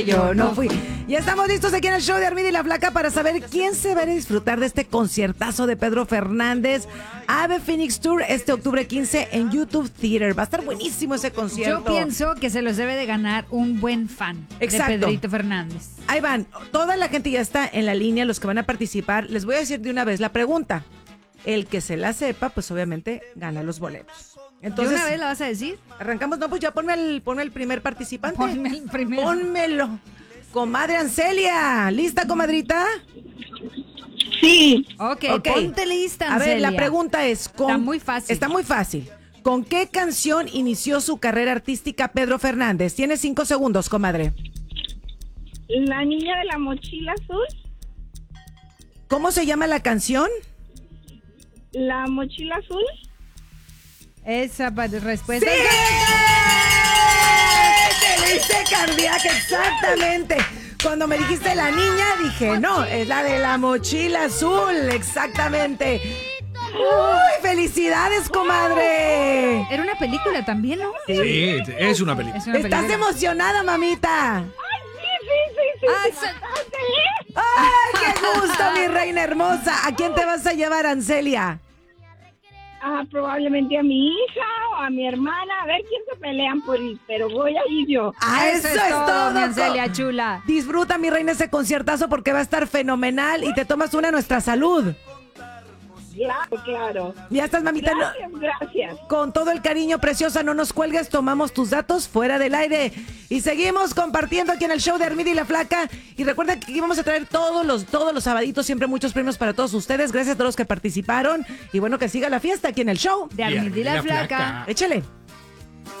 Yo no fui. Ya estamos listos aquí en el show de Armida y la Flaca para saber quién se va a disfrutar de este conciertazo de Pedro Fernández. Ave Phoenix Tour este octubre 15 en YouTube Theater. Va a estar buenísimo ese concierto. Yo pienso que se los debe de ganar un buen fan de Pedrito Fernández. Ahí van. Toda la gente ya está en la línea, los que van a participar. Les voy a decir de una vez la pregunta. El que se la sepa, pues obviamente gana los boletos. Entonces, ¿De una vez la vas a decir? Arrancamos, no, pues ya ponme el primer participante. Ponme el primero. Pónmelo. Comadre Ancelia, ¿lista, comadrita? Sí. Ok, ponte lista, A ver, Ancelia. la pregunta es... Está muy fácil. Está muy fácil. ¿Con qué canción inició su carrera artística Pedro Fernández? Tiene 5 segundos, comadre. La niña de la mochila azul. ¿Cómo se llama la canción? La mochila azul. Esa respuesta. ¡Sí! ¡Delicia cardíaca! Exactamente. Cuando me dijiste la niña, dije, no, es la de la mochila azul. Exactamente. ¡Uy, felicidades, comadre! Era una película también, ¿no? Sí, es una película. Es una ¿Estás película. emocionada, mamita? Ay, sí. ¡Ay, qué gusto, mi reina hermosa! ¿A quién te vas a llevar, Ancelia? Probablemente a mi hija o a mi hermana. A ver quién se pelean por ir, pero voy a ir yo. Eso es todo, mi Ancelia chula. Disfruta, mi reina, ese conciertazo porque va a estar fenomenal y te tomas una a nuestra salud. Claro. Ya estás, mamita. Gracias. Con todo el cariño, preciosa, no nos cuelgues, tomamos tus datos fuera del aire y seguimos compartiendo aquí en el show de Armida y la Flaca. Y recuerda que aquí vamos a traer todos los sabaditos, siempre muchos premios para todos ustedes. Gracias a todos los que participaron y bueno, que siga la fiesta aquí en el show De Armida y la Flaca. Échale.